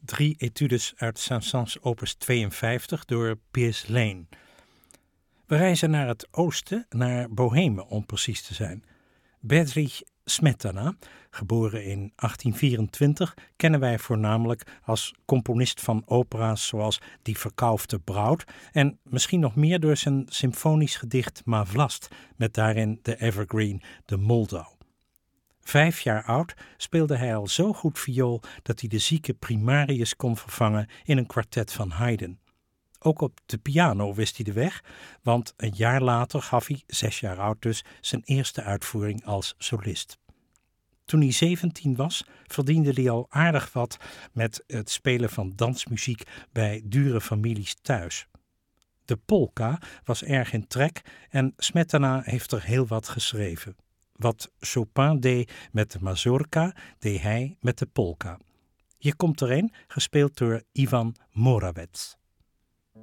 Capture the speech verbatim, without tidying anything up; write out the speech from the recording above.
drie etudes uit Saint-Saëns opus tweeënvijftig door Piers Lane. We reizen naar het oosten, naar Bohemen om precies te zijn. Bedřich Smetana, geboren in achttien vierentwintig, kennen wij voornamelijk als componist van opera's zoals Die Verkaufte Braut en misschien nog meer door zijn symfonisch gedicht Ma Vlast, met daarin de evergreen De Moldau. Vijf jaar oud speelde hij al zo goed viool dat hij de zieke primarius kon vervangen in een kwartet van Haydn. Ook op de piano wist hij de weg, want een jaar later gaf hij, zes jaar oud dus, zijn eerste uitvoering als solist. Toen hij zeventien was, verdiende hij al aardig wat met het spelen van dansmuziek bij dure families thuis. De polka was erg in trek en Smetana heeft er heel wat geschreven. Wat Chopin deed met de mazurka, deed hij met de polka. Hier komt er een, gespeeld door Ivan Moravec.